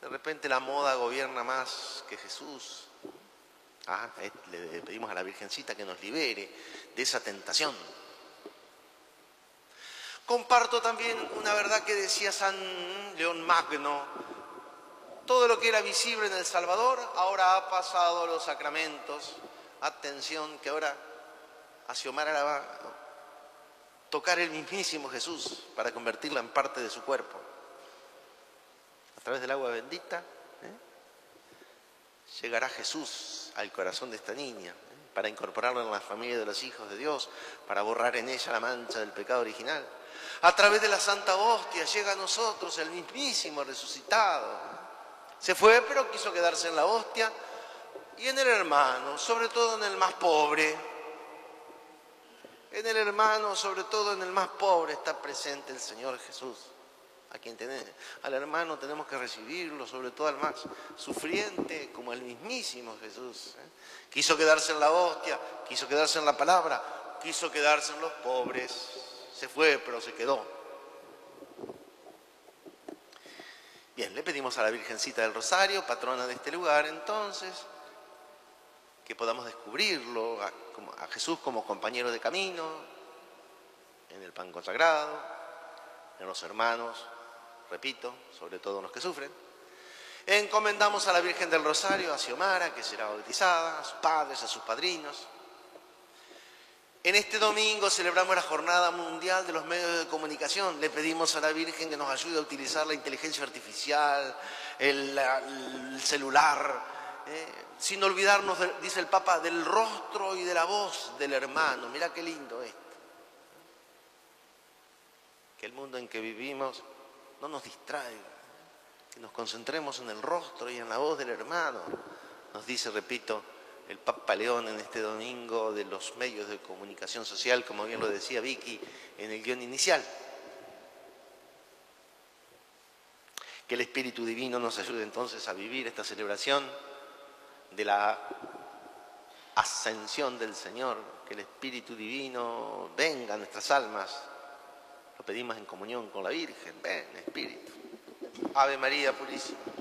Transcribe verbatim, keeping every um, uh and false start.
De repente la moda gobierna más que Jesús. Ah, le pedimos a la Virgencita que nos libere de esa tentación. Comparto también una verdad que decía San León Magno. Todo lo que era visible en El Salvador ahora ha pasado a los sacramentos. Atención, que ahora a Xiomara la va a tocar el mismísimo Jesús para convertirla en parte de su cuerpo. A través del agua bendita, ¿eh? llegará Jesús al corazón de esta niña, ¿eh? para incorporarla en la familia de los hijos de Dios, para borrar en ella la mancha del pecado original. A través de la Santa Hostia llega a nosotros el mismísimo resucitado. Se fue, pero quiso quedarse en la hostia y en el hermano, sobre todo en el más pobre. En el hermano, sobre todo en el más pobre, está presente el Señor Jesús. A quien tenemos, al hermano tenemos que recibirlo, sobre todo al más sufriente, como el mismísimo Jesús. ¿eh? Quiso quedarse en la hostia, quiso quedarse en la palabra, quiso quedarse en los pobres. Se fue, pero se quedó. Bien, le pedimos a la Virgencita del Rosario, patrona de este lugar, entonces, que podamos descubrirlo, a, a Jesús como compañero de camino, en el pan consagrado, en los hermanos, repito, sobre todo los que sufren. Encomendamos a la Virgen del Rosario, a Xiomara, que será bautizada, a sus padres, a sus padrinos. En este domingo celebramos la Jornada Mundial de los Medios de Comunicación. Le pedimos a la Virgen que nos ayude a utilizar la inteligencia artificial, el, el celular, eh, sin olvidarnos, de, dice el Papa, del rostro y de la voz del hermano. Mirá qué lindo esto. Que el mundo en que vivimos no nos distraiga, que nos concentremos en el rostro y en la voz del hermano. Nos dice, repito, el Papa León en este domingo de los medios de comunicación social, como bien lo decía Vicky en el guión inicial. Que el Espíritu Divino nos ayude entonces a vivir esta celebración de la ascensión del Señor, que el Espíritu Divino venga a nuestras almas. Lo pedimos en comunión con la Virgen. Ven, Espíritu. Ave María Purísima.